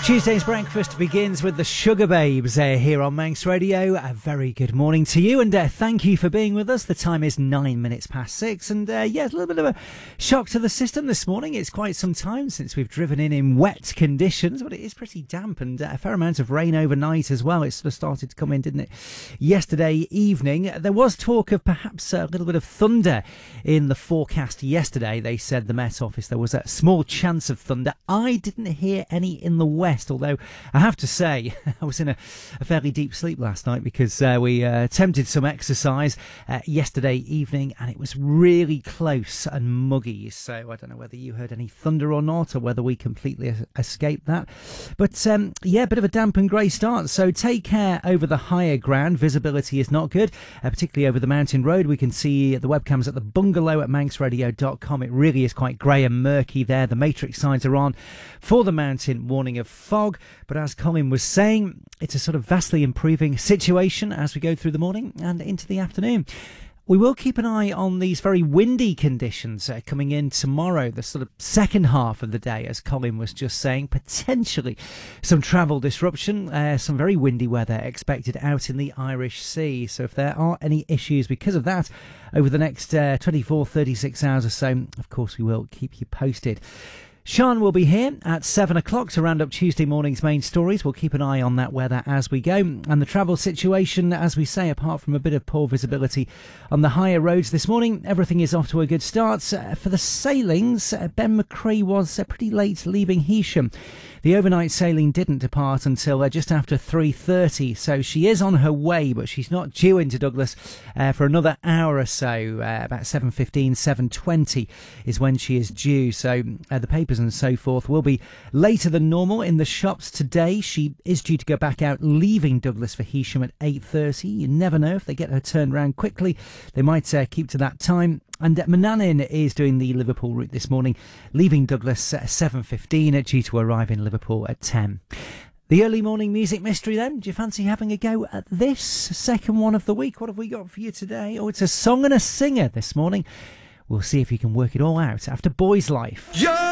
Tuesday's breakfast begins with the Sugar Babes here on Manx Radio. A very good morning to you, and thank you for being with us. The time is 9 minutes past 6, and a little bit of a shock to the system this morning. It's quite some time since we've driven in wet conditions, but it is pretty damp, and a fair amount of rain overnight as well. It sort of started to come in, didn't it, yesterday evening? There was talk of perhaps a little bit of thunder in the forecast yesterday. They said, the Met Office, there was a small chance of thunder. I didn't hear any in the west, although I have to say I was in a fairly deep sleep last night because we attempted some exercise yesterday evening, and it was really close and muggy. So I don't know whether you heard any thunder or not, or whether we completely escaped that. But bit of a damp and grey start, so take care over the higher ground. Visibility is not good, particularly over the mountain road. We can see the webcams at the bungalow at manxradio.com. It really is quite grey and murky there. The matrix signs are on for the mountain, warning of fog, but as Colin was saying, it's a sort of vastly improving situation as we go through the morning and into the afternoon. We will keep an eye on these very windy conditions coming in tomorrow, the sort of second half of the day, as Colin was just saying. Potentially some travel disruption, some very windy weather expected out in the Irish Sea. So if there are any issues because of that over the next 24, 36 hours or so, of course we will keep you posted. Sean will be here at 7 o'clock to round up Tuesday morning's main stories. We'll keep an eye on that weather as we go. And the travel situation, as we say, apart from a bit of poor visibility on the higher roads this morning, everything is off to a good start. For the sailings, Ben McCree was pretty late leaving Heysham. The overnight sailing didn't depart until just after 3:30, so she is on her way, but she's not due into Douglas for another hour or so. About 7:15, 7:20 is when she is due, so the papers and so forth will be later than normal in the shops today. She is due to go back out, leaving Douglas for Heysham at 8:30. You never know, if they get her turned around quickly, they might keep to that time. And Manannan is doing the Liverpool route this morning, leaving Douglas at 7:15, due to arrive in Liverpool at 10. The early morning music mystery then. Do you fancy having a go at this second one of the week? What have we got for you today? Oh, it's a song and a singer this morning. We'll see if you can work it all out after Boy's Life. Yeah!